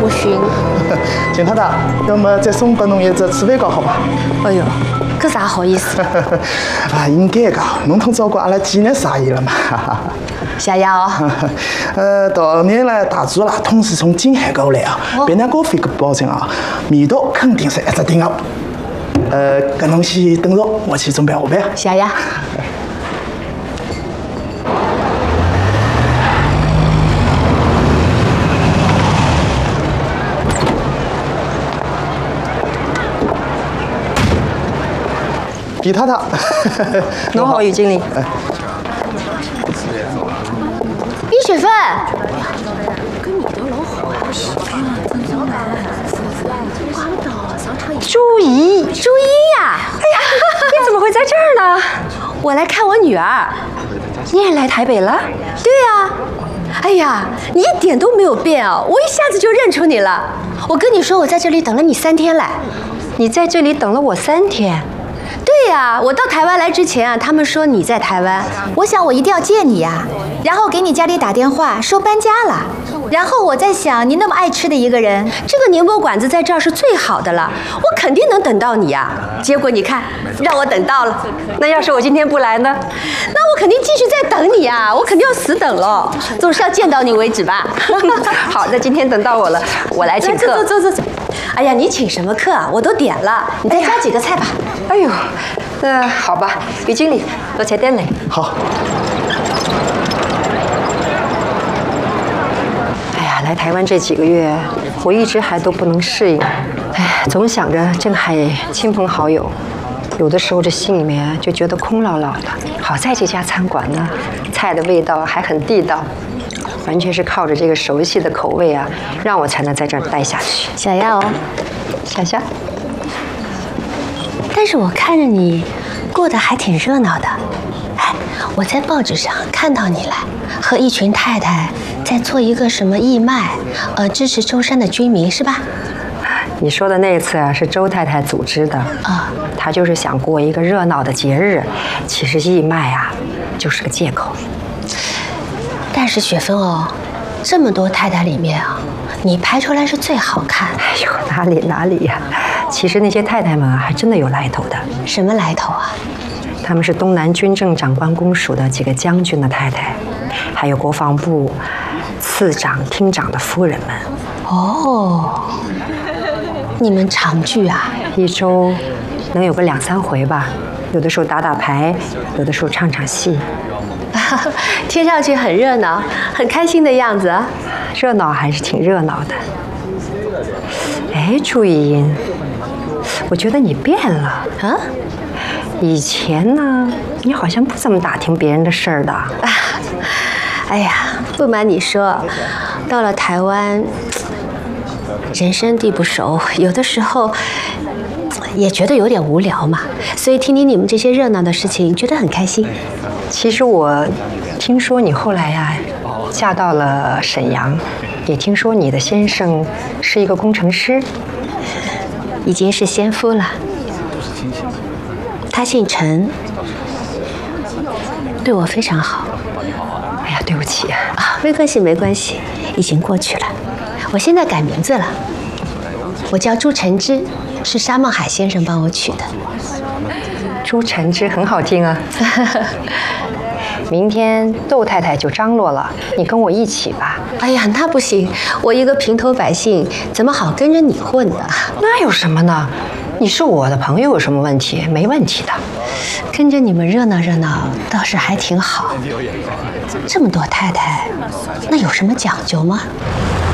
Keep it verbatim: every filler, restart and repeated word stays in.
不熏。 金太太，要么再送给侬一只刺猬糕好吧？ 哎呦，搿啥好意思？ 啊，应该的，侬通照顾阿拉几年生意了嘛。 谢谢哦。 呃，到年来大厨啦，统是从金海过来啊，别人高飞个保证啊，味道肯定是一直顶的。呃，搿侬先等着，我去准备下班。 谢谢。 李太太， 侬好，于经理。 李雪芬， 朱怡， 朱茵呀！ 哎呀，你怎么会在这儿呢？ 我来看我女儿。 你也来台北了？ 对呀。哎呀，你一点都没有变哦，我一下子就认出你了。我跟你说，我在这里等了你三天来。 你在这里等了我三天？ 对呀，我到台湾来之前啊，他们说你在台湾，我想我一定要见你呀，然后给你家里打电话说搬家了，然后我在想你那么爱吃的一个人，这个宁波馆子在这儿是最好的了，我肯定能等到你呀。结果你看，让我等到了。 那要是我今天不来呢？ 那我肯定继续在等你呀，我肯定要死等了，总是要见到你为止吧。 好，那今天等到我了，我来请客。 走走走走。哎呀，你请什么客啊？我都点了，你再加几个菜吧。 哎呦，那、呃、好吧，于经理，多切点嘞。 好。 哎呀，来台湾这几个月，我一直还都不能适应。哎，总想着郑海亲朋好友，有的时候这心里面就觉得空落落的。好在这家餐馆呢，菜的味道还很地道。完全是靠着这个熟悉的口味啊，让我才能在这儿待下去。 小丫哦， 小夏。 但是我看着你过得还挺热闹的。哎，我在报纸上看到你来和一群太太在做一个什么义卖，呃，支持舟山的居民是吧？ 你说的那次啊，是周太太组织的啊，她就是想过一个热闹的节日。其实义卖啊，就是个借口。 但是雪芬哦，这么多太太里面啊，你拍出来是最好看。 哎呦，哪里哪里呀、啊！其实那些太太们啊，还真的有来头的。 什么来头啊？ 他们是东南军政长官公署的几个将军的太太，还有国防部次长、厅长的夫人们。 哦，你们常聚啊？ 一周能有个两三回吧，有的时候打打牌，有的时候唱唱戏。 听上去很热闹，很开心的样子啊。 热闹还是挺热闹的。哎，朱怡茵，我觉得你变了啊。以前呢，你好像不怎么打听别人的事儿的。啊， 哎呀，不瞒你说，到了台湾，人生地不熟，有的时候也觉得有点无聊嘛，所以听听你们这些热闹的事情，觉得很开心。 其实我听说你后来呀、啊，嫁到了沈阳，也听说你的先生是一个工程师， 已经是先夫了。他姓陈，对我非常好。 哎呀，对不起啊， 啊，没关系，没关系，已经过去了。我现在改名字了，我叫朱晨之，是沙孟海先生帮我取的。 朱晨之很好听啊。明天窦太太就张罗了，你跟我一起吧。 哎呀，那不行，我一个平头百姓，怎么好跟着你混呢？ 那有什么呢？你是我的朋友，有什么问题？没问题的。 跟着你们热闹热闹，倒是还挺好。这么多太太，那有什么讲究吗？